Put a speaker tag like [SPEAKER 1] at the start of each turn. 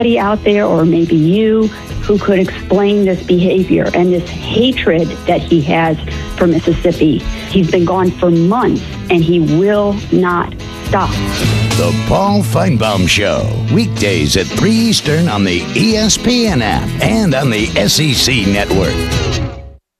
[SPEAKER 1] Somebody out there, or maybe you, who could explain this behavior and this hatred that he has for Mississippi. He's been gone for months, and he will not stop.
[SPEAKER 2] The Paul Feinbaum Show, weekdays at 3 Eastern on the ESPN app and on the SEC Network.